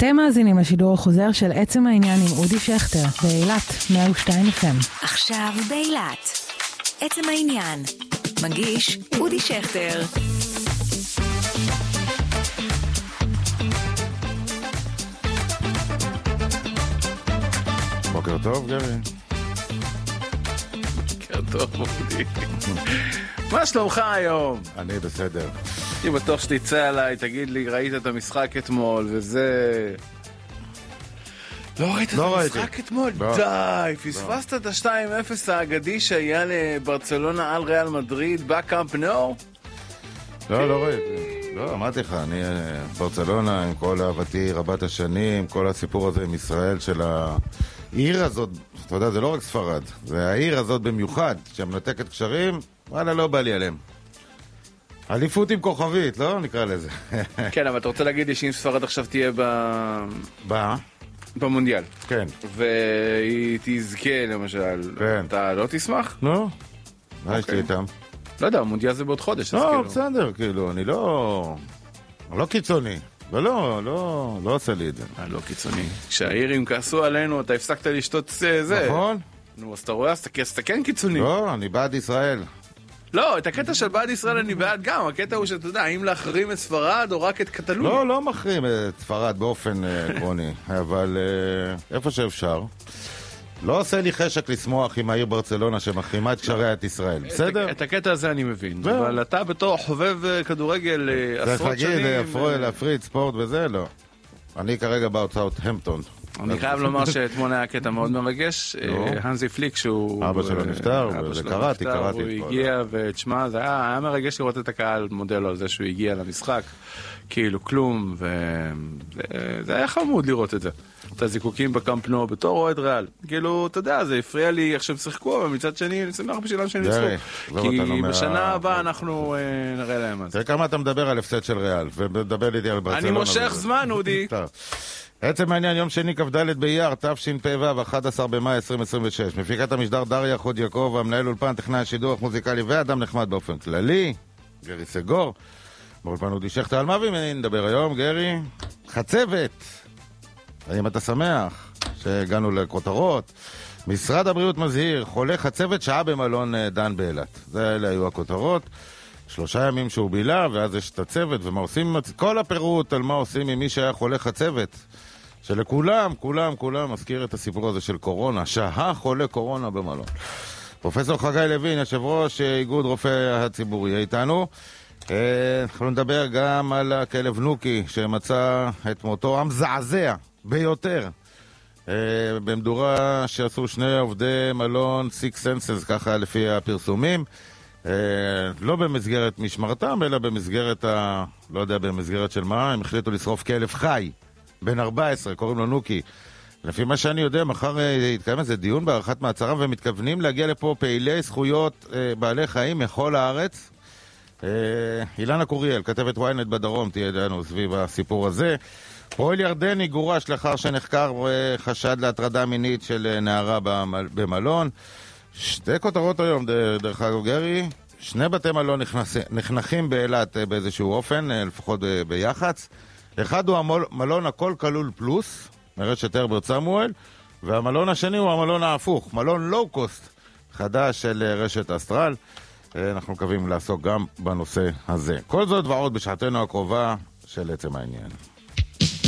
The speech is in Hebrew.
אתם מאזינים לשידור החוזר של עצם העניין עם אודי שכטר באילת 102 FM. עכשיו באילת עצם העניין מגיש אודי שכטר. בוקר טוב גרי. בוקר טוב אודי. מה שלומך היום? אני בסדר. אני בטוח שתצא עליי, תגיד לי, ראית את המשחק אתמול וזה... לא ראית את המשחק אתמול? די, פספסת את ה-2-0 האגדי שהיה לברצלונה על ריאל מדריד בקאמפ נו? לא ראיתי. לא, אמרתי לך, אני ברצלונה עם כל אהבתי רבת השנים, כל הסיפור הזה עם ישראל של העיר הזאת, אתה יודע, זה לא רק ספרד, זה העיר הזאת במיוחד, שמנתקת קשרים, וואלה, לא בא לי עליהם. אליפות עם כוכבית, לא? נקרא לזה. כן, אבל אתה רוצה להגיד לי שאם ספרד עכשיו תהיה במונדיאל. כן. והיא תזכה, למשל. כן. אתה לא תשמח? לא. מה יש לי איתם? לא יודע, המונדיאל זה בעוד חודש. לא, בסדר, כאילו, אני לא קיצוני. לא עושה לי את זה. לא קיצוני. כשהאירים כעסו עלינו, אתה הפסקת לשתות זה. נכון. נו, אז אתה רואה, אז אתה כן קיצוני. לא, אני בעד ישראל. לא, את הקטע של בעד ישראל אני בעד גם. הקטע הוא שאתה יודע, האם להחרים את ספרד או רק את קטלוניה? לא מחרים את ספרד באופן עקרוני, אבל איפה שאפשר. לא עושה לי חשק לשמוח עם העיר ברצלונה שמחרימה את קשריה את ישראל, בסדר? את הקטע הזה אני מבין, אבל אתה בתור חובב כדורגל עשרות שנים... צריך להגיד, להפריד ספורט וזה, לא. אני כרגע בהוצאות המפטון. אני חייב לומר שאתמול היה קטע מאוד מרגש, הנזי פליק שהוא... אבא שלו נפטר, קראתי. הוא הגיע ותשמע, זה היה מרגש לראות את הקהל מודה לו על זה שהוא הגיע למשחק, כאילו כלום, וזה היה חמוד לראות את זה. את הזיקוקים בקאמפ נו בתור אוהד ריאל. כאילו, אתה יודע, זה הפריע לי איך שהם שיחקו, אבל מצד שני, אני שמח בשבילם שהם ניצחו. כי בשנה הבאה אנחנו נראה להם אז. תראה כמה אתה מדבר על הפסד של ריאל, ומדבר איתי על ברצלונה. אני מושך זמן, אודי. עצם העניין, יום שני כ"ד באייר, תשפ"ו, 11 במאי 2026. מפיקת המשדר דריה חוד-יעקב, המנהל אולפן, טכנאי השידור המוזיקלי ואדם נחמד באופן כללי, גרי סגור. באולפן אודי שכטר. על מה נדבר היום, גרי? חצבת. האם אתה שמח שהגענו לכותרות? משרד הבריאות מזהיר, חולה חצבת שעה במלון דן באילת. אלה היו הכותרות. 3 ימים שהוא בילה, ואז יש את הצוות, ומה עושים, כל הפירוט על מה עושים עם מי שהיה חולה חצבת. שלכולם, כולם מזכיר את הסיפור הזה של קורונה, שעה חולה קורונה במלון. פרופסור חגי לוין, יושב ראש איגוד רופאי הציבורי, איתנו. אנחנו נדבר גם על הכלב נוקי שמצא את מותו המזעזע ביותר במדורה שעשו 2 עובדי מלון Six Senses, ככה לפי הפרסומים, לא במסגרת משמרתם אלא במסגרת לא יודע במסגרת של מה, הם החליטו לשרוף כלב חי בן 14, קוראים לו נוקי. לפי מה שאני יודע, מחר יתקיים איזה דיון בערכת מעצרם, ומתכוונים להגיע לפה פעילי זכויות בעלי חיים מכל הארץ. אילנה קוריאל, כתבת ynet בדרום, תהיה דנו סביב הסיפור הזה. פועל ירדני גורש לאחר שנחקר חשד להטרדה מינית של נערה במלון. 2 כותרות היום, דרך אגב גרי. 2 בתי מלון נחנכים באילת באיזשהו אופן, לפחות ביחץ. אחד הוא המלון הכל כלול פלוס, מרשת הרברט סמואל, והמלון השני הוא המלון ההפוך, מלון לואו-קוסט חדש של רשת אסטרל. אנחנו מקווים לעסוק גם בנושא הזה. כל זאת ועוד בשעתנו הקרובה של עצם העניין.